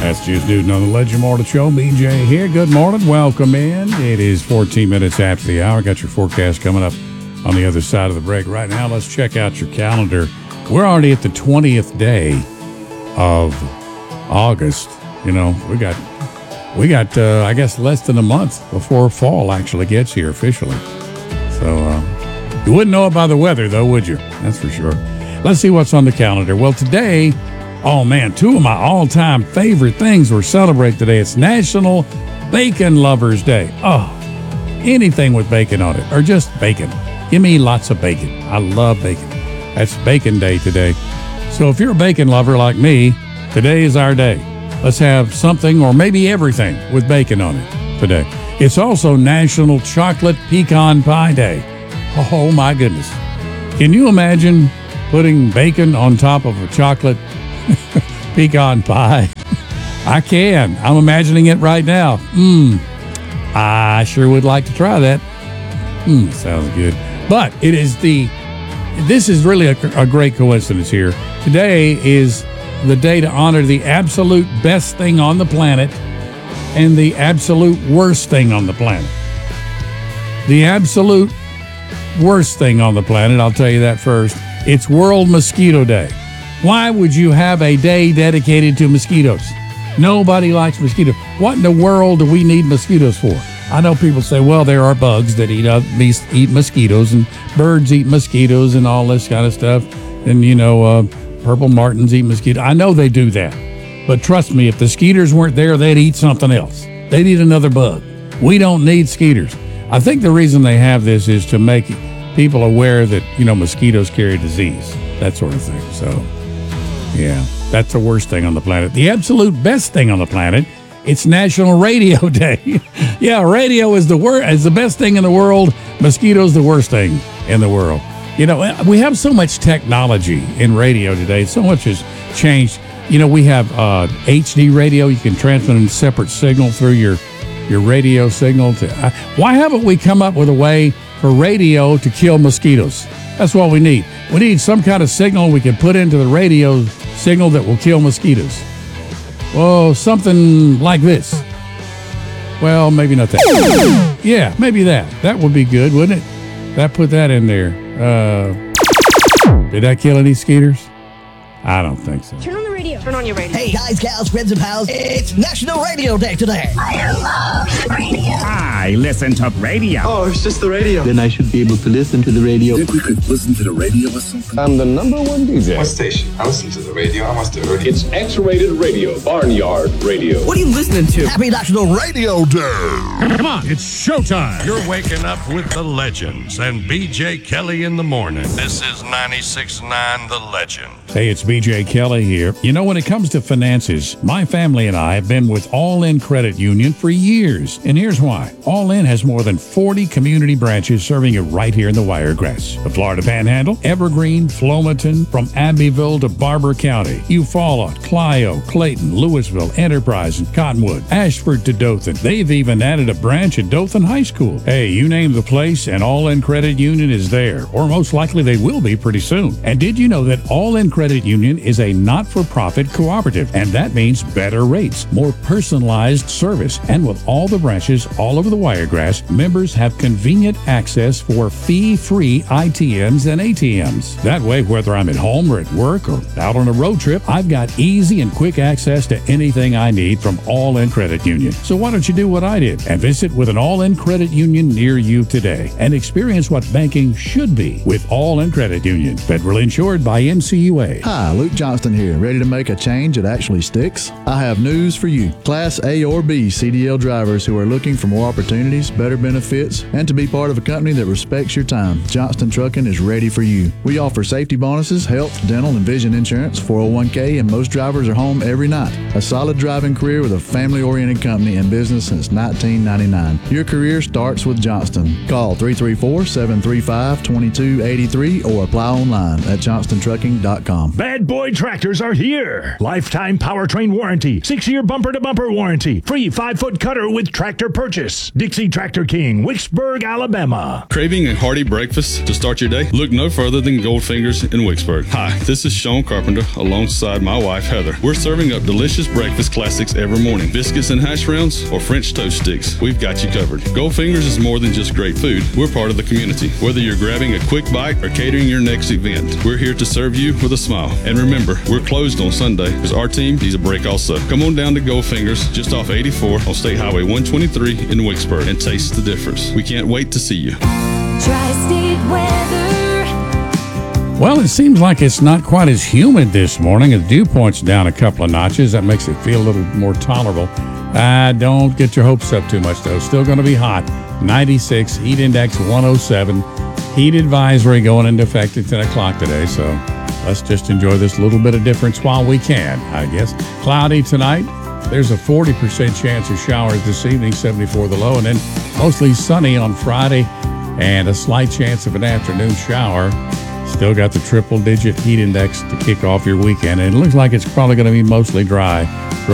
That's Juice Newton on the Legend Morning Show. BJ here. Good morning. Welcome in. It is 14 minutes after the hour. Got your forecast coming up on the other side of the break. Right now, let's check out your calendar. We're already at the 20th day of August. You know, we got I guess, less than a month before fall actually gets here officially. So you wouldn't know it by the weather, though, would you? That's for sure. Let's see what's on the calendar. Well, today, oh, man, two of my all-time favorite things we're celebrating today. It's National Bacon Lovers Day. Oh, anything with bacon on it, or just bacon. Give me lots of bacon. I love bacon. That's Bacon Day today. So if you're a bacon lover like me, today is our day. Let's have something or maybe everything with bacon on it today. It's also National Chocolate Pecan Pie Day. Oh, my goodness. Can you imagine putting bacon on top of a chocolate pecan pie? I can. I'm imagining it right now. I sure would like to try that. Sounds good. But this is really a great coincidence here. Today is the day to honor the absolute best thing on the planet and the absolute worst thing on the planet. The absolute worst thing on the planet, I'll tell you that first. It's World Mosquito Day. Why would you have a day dedicated to mosquitoes? Nobody likes mosquitoes. What in the world do we need mosquitoes for? I know people say, well, there are bugs that eat mosquitoes, and birds eat mosquitoes and all this kind of stuff. And, purple martins eat mosquitoes. I know they do that. But trust me, if the skeeters weren't there, they'd eat something else. They'd eat another bug. We don't need skeeters. I think the reason they have this is to make people aware that, mosquitoes carry disease, that sort of thing. So, yeah, that's the worst thing on the planet. The absolute best thing on the planet, it's National Radio Day. Yeah, radio is the best thing in the world. Mosquitoes the worst thing in the world. We have so much technology in radio today. So much has changed. We have HD radio. You can transmit a separate signal through your radio signal. Why haven't we come up with a way for radio to kill mosquitoes? That's what we need. We need some kind of signal we can put into the radio signal that will kill mosquitoes. Well, something like this. Well, maybe not that. Yeah, maybe that. That would be good, wouldn't it? Put that in there. Did that kill any skeeters? I don't think so. Turn on the radio. Turn on your radio. Hey, guys, gals, friends, and pals. It's National Radio Day today. I love radio. I listen to radio. Oh, it's just the radio. Then I should be able to listen to the radio. Think we could listen to the radio or something? I'm the number one DJ. What station? I listen to the radio. I must have heard it. It's X-rated radio, Barnyard Radio. What are you listening to? Happy National Radio Day. Come on, it's showtime. You're waking up with the legends and BJ Kelly in the morning. This is 96.9 The Legend. Hey, it's BJ Kelly here. When it comes to finances, my family and I have been with All In Credit Union for years. And here's why. All In has more than 40 community branches serving you right here in the Wiregrass. The Florida Panhandle, Evergreen, Flomaton, from Abbeville to Barber County, Eufaula, Clio, Clayton, Louisville, Enterprise, and Cottonwood, Ashford to Dothan. They've even added a branch at Dothan High School. Hey, you name the place and All In Credit Union is there, or most likely they will be pretty soon. And did you know that All In Credit Union is a not-for-profit cooperative, and that means better rates, more personalized service, and with all the branches all over the Wiregrass, members have convenient access for fee-free ITMs and ATMs. That way, whether I'm at home or at work or out on a road trip, I've got easy and quick access to anything I need from All In Credit Union. So why don't you do what I did and visit with an All In Credit Union near you today and experience what banking should be with All In Credit Union. Federally insured by NCUA. Hi, Luke Johnston here. Ready to make a change that actually sticks? I have news for you. Class A or B CDL drivers who are looking for more opportunities, better benefits, and to be part of a company that respects your time. Johnston Trucking is ready for you. We offer safety bonuses, health, dental, and vision insurance, 401k, and most drivers are home every night. A solid driving career with a family-oriented company in business since 1999. Your career starts with Johnston. Call 334-735-2283 or apply online at johnstontrucking.com. Bad Boy Tractors are here. Lifetime powertrain warranty, 6-year bumper-to-bumper warranty, free 5-foot cutter with tractor purchase. Dixie Tractor King, Wicksburg, Alabama. Craving a hearty breakfast to start your day? Look no further than Goldfingers in Wicksburg. Hi, this is Sean Carpenter alongside my wife Heather. We're serving up delicious delicious breakfast classics every morning. Biscuits and hash browns or French toast sticks, we've got you covered. Goldfingers is more than just great food. We're part of the community. Whether you're grabbing a quick bite or catering your next event, we're here to serve you with a smile. And remember, we're closed on Sunday because our team needs a break also. Come on down to Goldfingers, just off 84 on State Highway 123 in Wicksburg, and taste the difference. We can't wait to see you. Tri-State weather. Well, it seems like it's not quite as humid this morning. The dew point's down a couple of notches. That makes it feel a little more tolerable. Don't get your hopes up too much, though. Still going to be hot. 96, heat index 107. Heat advisory going into effect at 10 o'clock today. So let's just enjoy this little bit of difference while we can, I guess. Cloudy tonight. There's a 40% chance of showers this evening, 74 the low. And then mostly sunny on Friday and a slight chance of an afternoon shower. Still got the triple-digit heat index to kick off your weekend, and it looks like it's probably going to be mostly dry